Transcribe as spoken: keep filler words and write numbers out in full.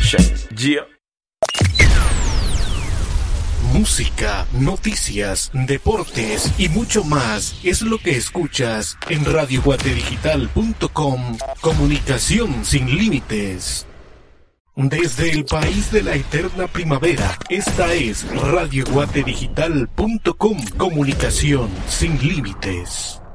Production. Yeah. Música, noticias, deportes y mucho más es lo que escuchas en radio guate digital punto com. Comunicación sin límites. Desde el país de la eterna primavera, esta es radio guate digital punto com. Comunicación sin límites.